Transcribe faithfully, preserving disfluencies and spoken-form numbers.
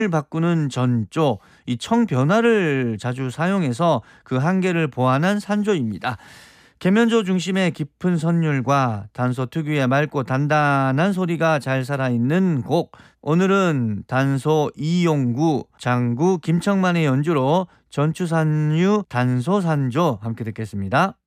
바꾸는 전조, 이 청 변화를 자주 사용해서 그 한계를 보완한 산조입니다. 계면조 중심의 깊은 선율과 단소 특유의 맑고 단단한 소리가 잘 살아있는 곡. 오늘은 단소 이용구, 장구, 김청만의 연주로 전추산유 단소산조 함께 듣겠습니다.